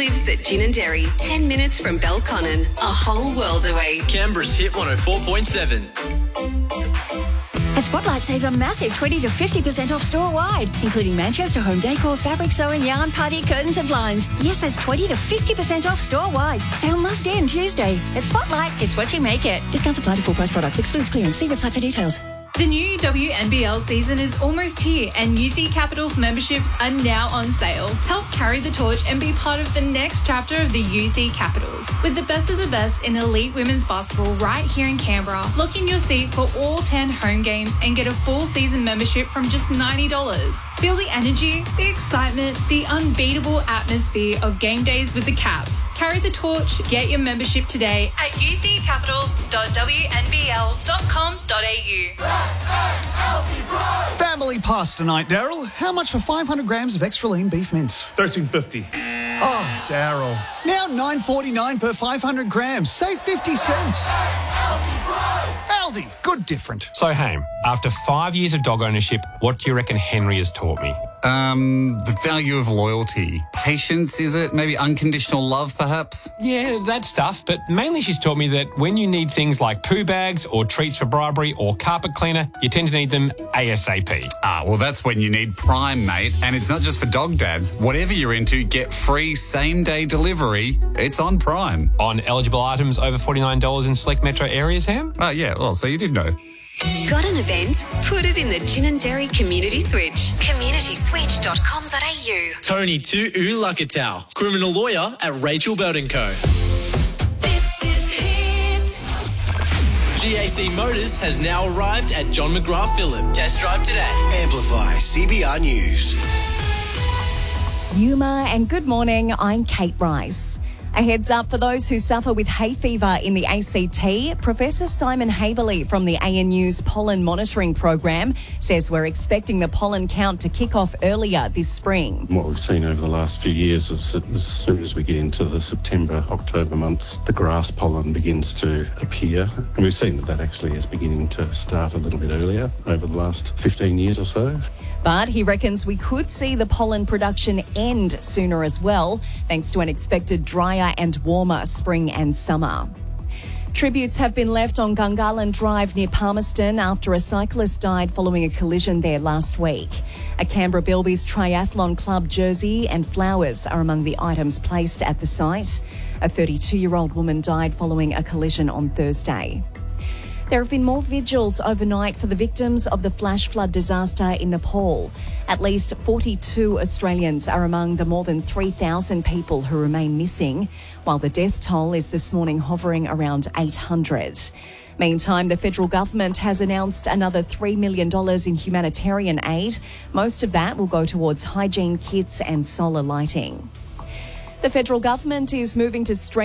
lives at Gin and Dairy, 10 minutes from Belconnen, a whole world away. Canberra's Hit 104.7. At Spotlight, save a massive 20 to 50% off store-wide, including Manchester home decor, fabric sewing, yarn, party, curtains and blinds. Yes, that's 20 to 50% off store-wide. Sale must end Tuesday. At Spotlight, it's what you make it. Discounts apply to full-price products. Excludes clearance. See website for details. The new WNBL season is almost here and UC Capitals memberships are now on sale. Help carry the torch and be part of the next chapter of the UC Capitals. With the best of the best in elite women's basketball right here in Canberra, lock in your seat for all 10 home games and get a full season membership from just $90. Feel the energy, the excitement, the unbeatable atmosphere of game days with the Caps. Carry the torch, get your membership today at uccapitals.wnbl.com.au. Family pasta night, Daryl. How much for 500 grams of extra lean beef mince? $13.50. Oh, Daryl. Now $9.49 per 500 grams. Save 50 cents. Aldi. Good different. So, Haim, after 5 years of dog ownership, what do you reckon Henry has taught me? The value of loyalty. Patience, is it? Maybe unconditional love, perhaps? Yeah, that stuff, but mainly she's taught me that when you need things like poo bags or treats for bribery or carpet cleaner, you tend to need them ASAP. Well, that's when you need Prime, mate. And it's not just for dog dads. Whatever you're into, get free same-day delivery. It's on Prime. On eligible items over $49 in select metro areas, Ham? Yeah, well, so you did know. Got an event? Put it in the Gin and Dairy Community Switch. communityswitch.com.au. Tony Tu Ulakatau, criminal lawyer at Rachel Burton Co. This is Hit. GAC Motors has now arrived at John McGrath Phillip. Test drive today. Amplify CBR News. Yuma and good morning, I'm Kate Rice. A heads up for those who suffer with hay fever in the ACT. Professor Simon Haberley from the ANU's pollen monitoring program says we're expecting the pollen count to kick off earlier this spring. What we've seen over the last few years is that as soon as we get into the September, October months, the grass pollen begins to appear. And we've seen that actually is beginning to start a little bit earlier over the last 15 years or so. But he reckons we could see the pollen production end sooner as well, thanks to an expected drier and warmer spring and summer. Tributes have been left on Gungahlin Drive near Palmerston after a cyclist died following a collision there last week. A Canberra Bilbies Triathlon Club jersey and flowers are among the items placed at the site. A 32-year-old woman died following a collision on Thursday. There have been more vigils overnight for the victims of the flash flood disaster in Nepal. At least 42 Australians are among the more than 3,000 people who remain missing, while the death toll is this morning hovering around 800. Meantime, the federal government has announced another $3 million in humanitarian aid. Most of that will go towards hygiene kits and solar lighting. The federal government is moving to strengthen